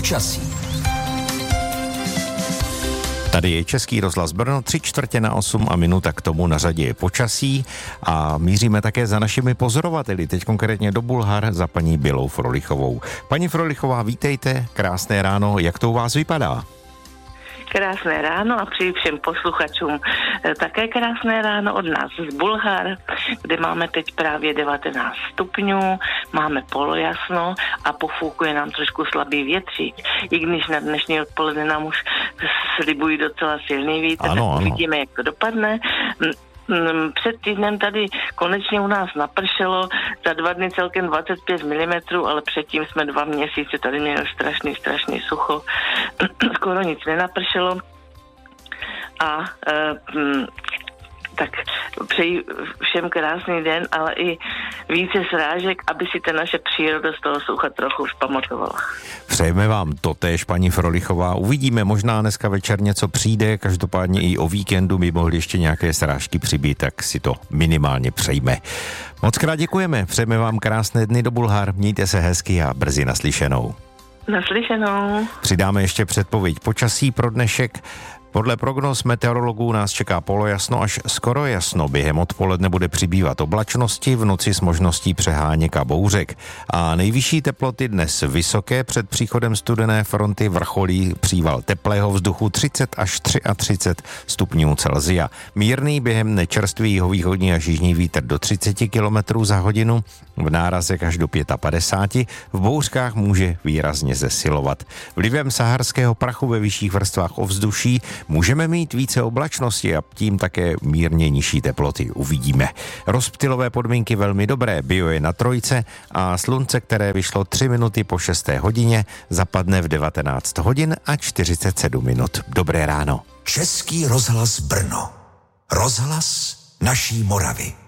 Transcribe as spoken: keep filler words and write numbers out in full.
Počasí. Tady je Český rozhlas Brno, tři čtvrtě na osm a minuta k tomu na řadě je počasí a míříme také za našimi pozorovateli, teď konkrétně do Bulhar za paní Bělou Frolichovou. Paní Frolichová, vítejte, krásné ráno, jak to u vás vypadá? Krásné ráno a přeji všem posluchačům také krásné ráno od nás z Bulhar, kde máme teď právě devatenáct stupňů, máme polojasno a pofúkuje nám trošku slabý větřík. I když na dnešní odpoledne nám už slibují docela silný vítr, ano, tak ano. uvidíme, jak to dopadne. Před týdnem tady konečně u nás napršelo, za dva dny celkem dvacet pět milimetrů, ale předtím jsme dva měsíce tady měli strašný, strašný sucho. Skoro nic nenapršelo. A e, tak přeji všem krásný den, ale i více srážek, aby si ta naše příroda z toho sucha trochu vzpamatovala. Přejeme vám totéž, paní Frolichová. Uvidíme, možná dneska večer něco přijde, každopádně i o víkendu by mohly ještě nějaké srážky přibýt, tak si to minimálně přejme. Moc krát děkujeme, přejeme vám krásné dny do Bulhar, mějte se hezky a brzy naslyšenou. Naslyšenou. Přidáme ještě předpověď počasí pro dnešek. Podle prognóz meteorologů nás čeká polojasno až skoro jasno. Během odpoledne bude přibývat oblačnosti, v noci s možností přeháněk a bouřek. A nejvyšší teploty dnes vysoké, před příchodem studené fronty vrcholí příval teplého vzduchu třicet až třicet tři stupňů Celsia. Mírný během nečerstvý jihovýchodní až jižní vítr do třicet kilometrů za hodinu, v nárazech až do padesát pět, v bouřkách může výrazně zesilovat. Vlivem saharského prachu ve vyšších vrstvách ovzduší můžeme mít více oblačnosti a tím také mírně nižší teploty. Uvidíme. Rozptylové podmínky velmi dobré, bio je na trojce a slunce, které vyšlo tři minuty po šesté hodině, zapadne v devatenáct hodin a čtyřicet sedm minut. Dobré ráno. Český rozhlas Brno. Rozhlas naší Moravy.